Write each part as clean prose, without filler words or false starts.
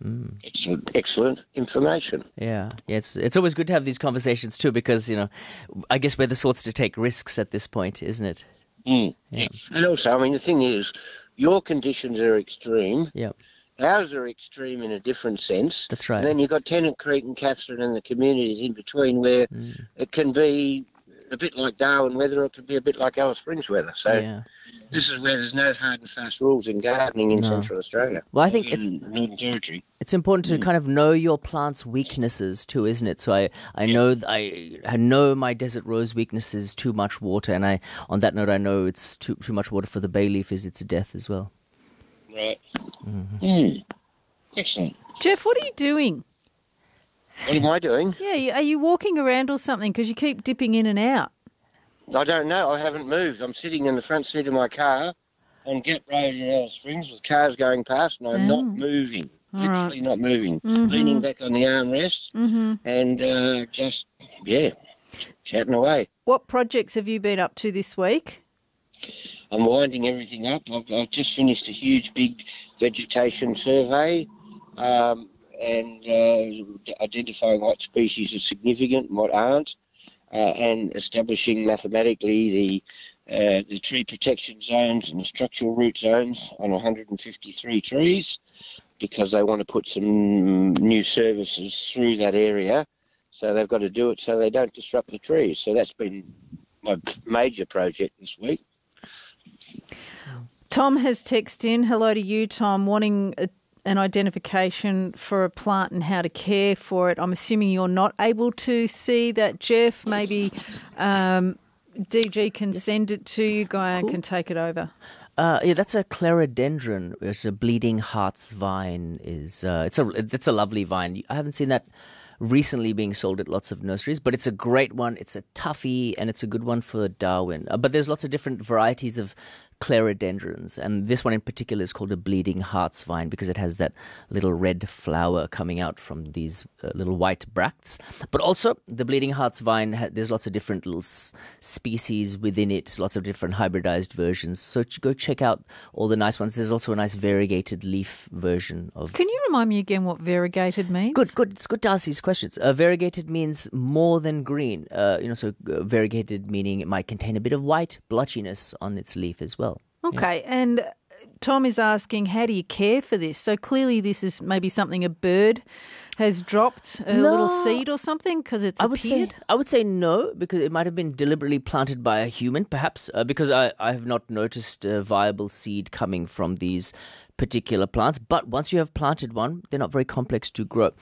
Excellent information. Yeah. It's always good to have these conversations too, because I guess we're the sorts to take risks at this point, isn't it? Yeah. And also, I mean, the thing is, your conditions are extreme. Yeah. Ours are extreme in a different sense. That's right. And then you've got Tennant Creek and Katherine and the communities in between where it can be a bit like Darwin weather, or it can be a bit like Alice Springs weather. So this is where there's no hard and fast rules in gardening in Central Australia. Well, I think Northern Territory. It's important to kind of know your plant's weaknesses too, isn't it? So I know my desert rose weakness is too much water, and on that note I know it's too much water for the bay leaf is its death as well. Right. Excellent. Jeff, what are you doing? What am I doing? Yeah, are you walking around or something? Because you keep dipping in and out. I don't know. I haven't moved. I'm sitting in the front seat of my car on Gap Road in Alice Springs with cars going past, and I'm not moving. Literally not moving. Leaning back on the armrest and just chatting away. What projects have you been up to this week? I'm winding everything up. I've just finished a huge, big vegetation survey and identifying what species are significant and what aren't, and establishing mathematically the tree protection zones and the structural root zones on 153 trees, because they want to put some new services through that area. So they've got to do it so they don't disrupt the trees. So that's been my major project this week. Tom has texted in, hello to you, Tom, wanting an identification for a plant and how to care for it. I'm assuming you're not able to see that, Jeff. Maybe DG can send it to you. Guy can take it over. That's a clerodendron. It's a bleeding heart's vine. It's a lovely vine. I haven't seen that recently being sold at lots of nurseries, but it's a great one. It's a toughie, and it's a good one for Darwin. But there's lots of different varieties of clerodendrons, and this one in particular is called a bleeding heart's vine because it has that little red flower coming out from these little white bracts. But also the bleeding heart's vine, there's lots of different little species within it, lots of different hybridized versions. So go check out all the nice ones. There's also a nice variegated leaf version of... Can you remind me again what variegated means? Good. It's good to ask these questions. Variegated means more than green. Variegated meaning it might contain a bit of white blotchiness on its leaf as well. Okay, and Tom is asking, how do you care for this? So clearly this is maybe something a bird has dropped, a little seed or something, because it's appeared? I would say no, because it might have been deliberately planted by a human, perhaps, because I have not noticed a viable seed coming from these particular plants. But once you have planted one, they're not very complex to grow.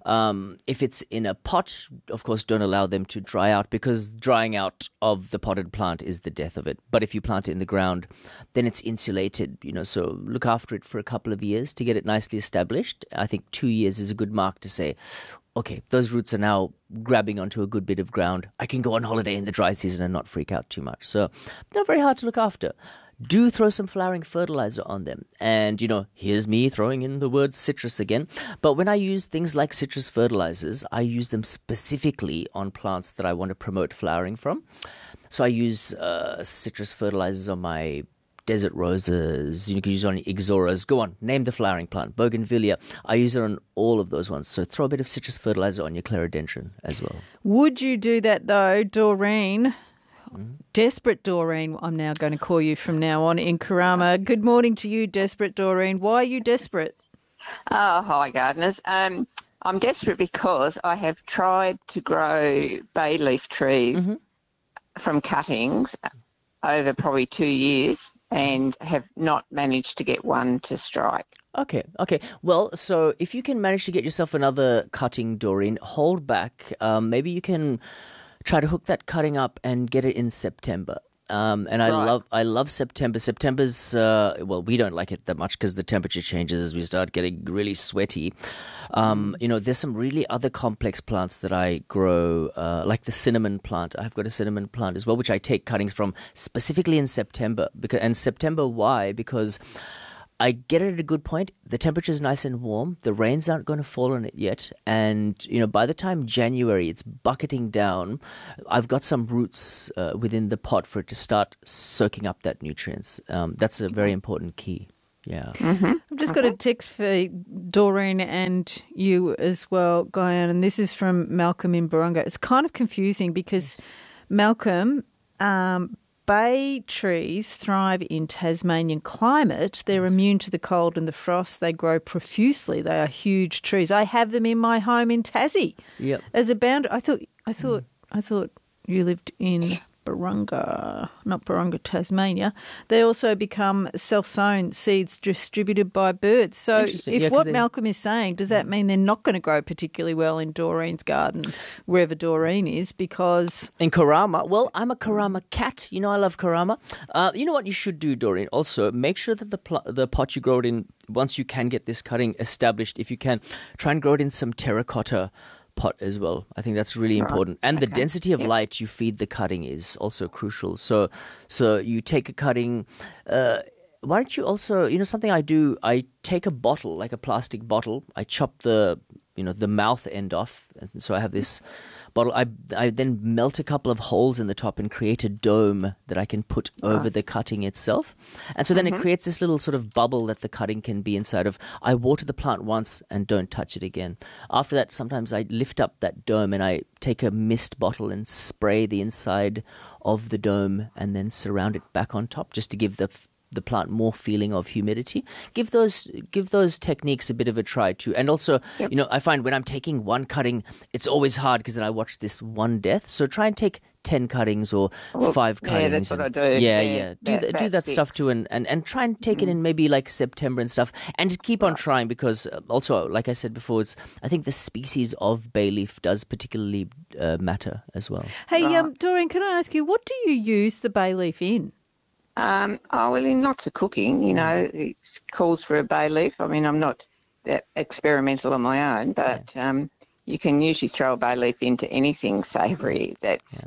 If it's in a pot, of course, don't allow them to dry out, because drying out of the potted plant is the death of it. But if you plant it in the ground, then it's insulated, so look after it for a couple of years to get it nicely established. I think 2 years is a good mark to say, okay, those roots are now grabbing onto a good bit of ground. I can go on holiday in the dry season and not freak out too much. So not very hard to look after. Do throw some flowering fertilizer on them. And, here's me throwing in the word citrus again. But when I use things like citrus fertilizers, I use them specifically on plants that I want to promote flowering from. So I use citrus fertilizers on my desert roses. You can use it on ixoras. Go on, name the flowering plant. Bougainvillea. I use it on all of those ones. So throw a bit of citrus fertilizer on your clerodendron as well. Would you do that though, Doreen? Desperate Doreen, I'm now going to call you from now on in Karama. Good morning to you, Desperate Doreen. Why are you desperate? Oh, hi, gardeners. I'm desperate because I have tried to grow bay leaf trees from cuttings over probably 2 years and have not managed to get one to strike. Okay. Well, so if you can manage to get yourself another cutting, Doreen, hold back. Maybe you can try to hook that cutting up and get it in September. I love September. September's, we don't like it that much because the temperature changes as we start getting really sweaty. There's some really other complex plants that I grow, like the cinnamon plant. I've got a cinnamon plant as well, which I take cuttings from specifically in September. Why? Because I get it at a good point. The temperature is nice and warm. The rains aren't going to fall on it yet. And, by the time January, it's bucketing down. I've got some roots within the pot for it to start soaking up that nutrients. That's a very important key. Yeah. I've just got a text for Doreen and you as well, Guyan, and this is from Malcolm in Barunga. It's kind of confusing because, Malcolm, bay trees thrive in Tasmanian climate. They're immune to the cold and the frost. They grow profusely. They are huge trees. I have them in my home in Tassie. Yep. As a boundary, I thought you lived in Barunga, not Barunga, Tasmania. They also become self-sown seeds distributed by birds. So if what Malcolm is saying, does that mean they're not going to grow particularly well in Doreen's garden, wherever Doreen is, because... In Karama, well, I'm a Karama cat. You know, I love Karama. You know what you should do, Doreen? Also, make sure that the pot you grow it in, once you can get this cutting established, if you can, try and grow it in some terracotta pot as well. I think that's really important. And the density of light you feed the cutting is also crucial. So you take a cutting. Why don't you also, something I do, I take a bottle, like a plastic bottle, I chop the mouth end off. And so I have this bottle. I then melt a couple of holes in the top and create a dome that I can put over the cutting itself. And so then it creates this little sort of bubble that the cutting can be inside of. I water the plant once and don't touch it again. After that, sometimes I lift up that dome and I take a mist bottle and spray the inside of the dome and then surround it back on top just to give the plant more feeling of humidity. Give those techniques a bit of a try too. And also, I find when I'm taking one cutting, it's always hard because then I watch this one death. So try and take 10 cuttings or 5 cuttings. Yeah, that's what I do. Yeah. Do that stuff too and try and take it in maybe like September and stuff. And just keep on trying because also, like I said before, I think the species of bay leaf does particularly matter as well. Hey, Doreen, can I ask you, what do you use the bay leaf in? In lots of cooking, it calls for a bay leaf. I mean, I'm not that experimental on my own, but you can usually throw a bay leaf into anything savoury that's,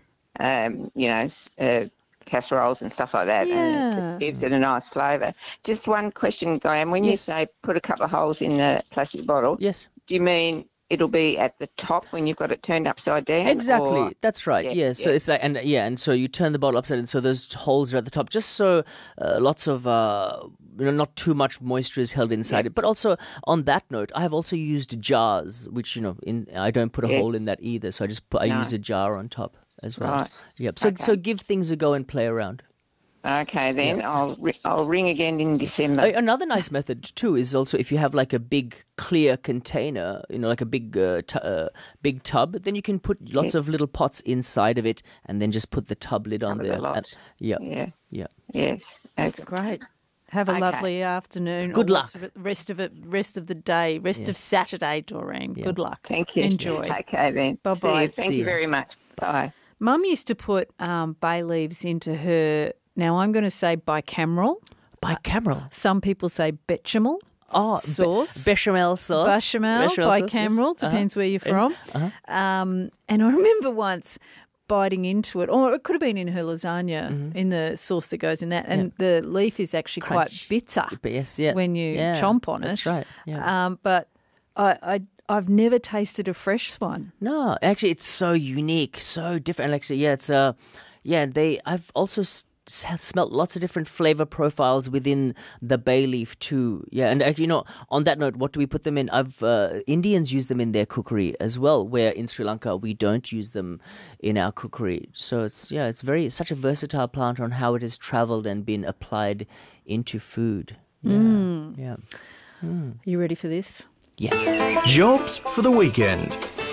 casseroles and stuff like that, and it gives it a nice flavour. Just one question, Guyan. When you say put a couple of holes in the plastic bottle, yes, do you mean it'll be at the top when you've got it turned upside down? Exactly. That's right. Yeah. So it's like, and so you turn the bottle upside down. So those holes are at the top, just so lots of, not too much moisture is held inside it. But also on that note, I have also used jars, which, I don't put a hole in that either. So I use a jar on top as well. Right. Yep. So give things a go and play around. Okay, then I'll ring again in December. Another nice method too is also if you have like a big clear container, like a big big tub, then you can put lots of little pots inside of it, and then just put the tub lid on there. Yeah. Yes, that's great. Have a lovely afternoon. Good luck. Rest of the day, rest of Saturday, Doreen. Yeah. Good luck. Thank you. Enjoy. Okay then. Bye-bye. Thank you very much. Bye. Mum used to put bay leaves into her. Now I'm going to say bicameral. Bicameral. Some people say bechamel. Sauce. Bechamel sauce. Bechamel, bicameral, depends where you're from. And I remember once biting into it, or it could have been in her lasagna, in the sauce that goes in that, and the leaf is actually quite bitter when you chomp on it. That's right. Yeah. But I've never tasted a fresh one. No, actually, it's so unique, so different. Actually, I've also smelt lots of different flavor profiles within the bay leaf too. Yeah, and actually, on that note, what do we put them in? Indians use them in their cookery as well, where in Sri Lanka we don't use them in our cookery. So it's such a versatile plant on how it has traveled and been applied into food. Yeah. You ready for this? Yes. Jobs for the weekend.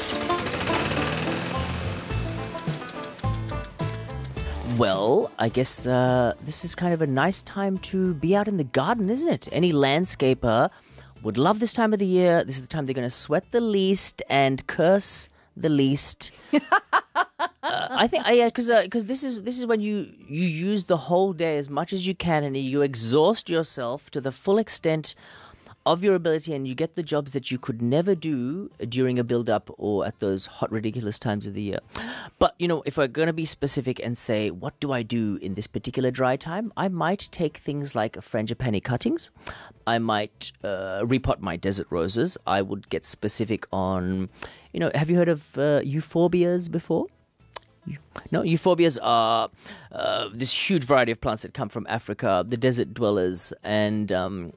Well, I guess this is kind of a nice time to be out in the garden, isn't it? Any landscaper would love this time of the year. This is the time they're going to sweat the least and curse the least. I think, because this is when you use the whole day as much as you can, and you exhaust yourself to the full extent of your ability, and you get the jobs that you could never do during a build-up or at those hot, ridiculous times of the year. But, if we're going to be specific and say, what do I do in this particular dry time? I might take things like frangipani cuttings. I might repot my desert roses. I would get specific on, have you heard of euphorbias before? No, euphorbias are this huge variety of plants that come from Africa, the desert dwellers, and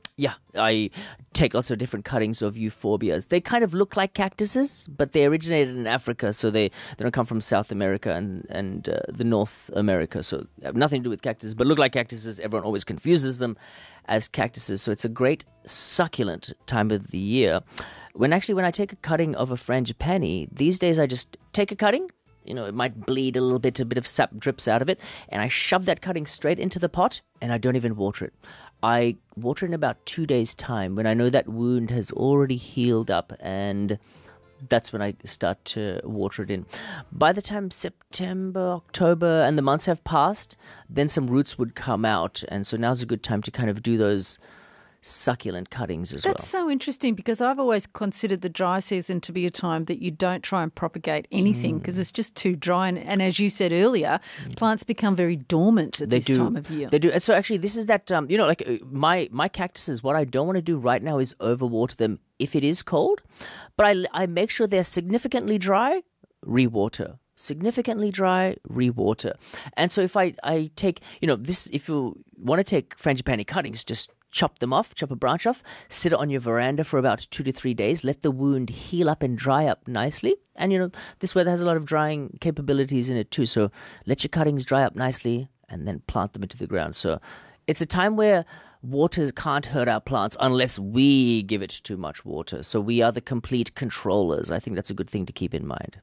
I take lots of different cuttings of euphorbias. They kind of look like cactuses, but they originated in Africa, so they don't come from South America and the North America, so they have nothing to do with cactuses, but look like cactuses. Everyone always confuses them as cactuses, so it's a great succulent time of the year. When I take a cutting of a frangipani, these days I just take a cutting. It might bleed a little bit, a bit of sap drips out of it, and I shove that cutting straight into the pot, and I don't even water it. I water it in about 2 days' time when I know that wound has already healed up, and that's when I start to water it in. By the time September, October, and the months have passed, then some roots would come out, and so now's a good time to kind of do those succulent cuttings as well. That's so interesting because I've always considered the dry season to be a time that you don't try and propagate anything because it's just too dry. And as you said earlier, plants become very dormant at this time of year. They do. And so actually this is that, my cactuses, what I don't want to do right now is overwater them if it is cold. But I make sure they're significantly dry, rewater. Significantly dry, rewater. And so if I take, if you want to take frangipani cuttings, just chop a branch off, sit it on your veranda for about 2 to 3 days, let the wound heal up and dry up nicely. And, this weather has a lot of drying capabilities in it too. So let your cuttings dry up nicely and then plant them into the ground. So it's a time where water can't hurt our plants unless we give it too much water. So we are the complete controllers. I think that's a good thing to keep in mind.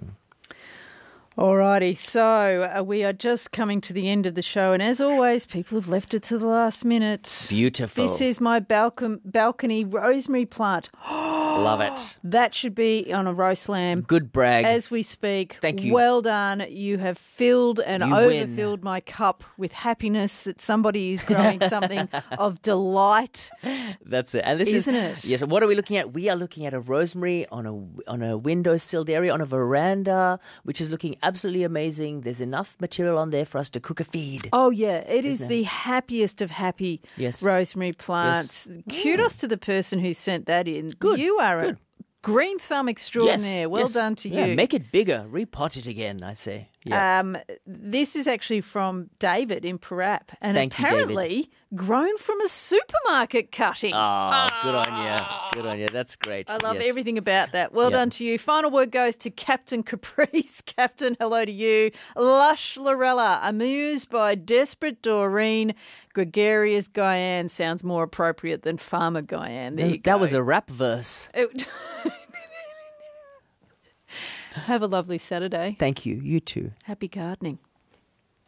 Alrighty, so we are just coming to the end of the show, and as always, people have left it to the last minute. Beautiful. This is my balcony rosemary plant. Love it. That should be on a roast lamb. Good brag. As we speak. Thank you. Well done. You have filled and overfilled my cup with happiness that somebody is growing something of delight. That's it. And this Isn't it? Yes. What are we looking at? We are looking at a rosemary on a windowsilled area on a veranda, which is looking absolutely amazing. There's enough material on there for us to cook a feed. Oh, yeah. It is the happiest of happy rosemary plants. Yes. Kudos to the person who sent that in. Good. You are a green thumb extraordinaire. Well done to you. Make it bigger. Repot it again, I say. Yeah. This is actually from David in Parap, and Thank you, apparently David. Grown from a supermarket cutting. Oh, good on you. Good on you. That's great. I love everything about that. Well done to you. Final word goes to Captain Caprice. Captain, hello to you. Lush Lorella, amused by Desperate Doreen. Gregarious Guyan sounds more appropriate than Farmer Guyan. There you go. That was a rap verse. Have a lovely Saturday. Thank you. You too. Happy gardening.